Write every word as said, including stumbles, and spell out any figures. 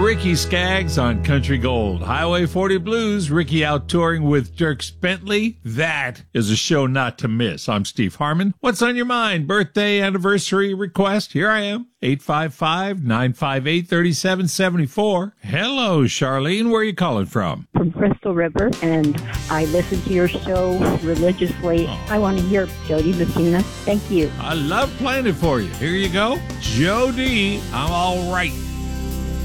Ricky Skaggs on Country Gold. Highway forty Blues, Ricky out touring with Dierks Bentley. That is a show not to miss. I'm Steve Harmon. What's on your mind? Birthday, anniversary, request? Here I am. eight five five, nine five eight, three seven seven four. Hello, Charlene. Where are you calling from? From Crystal River, and I listen to your show religiously. Oh. I want to hear Jody Messina. Thank you. I love playing it for you. Here you go. Jody, I'm all right.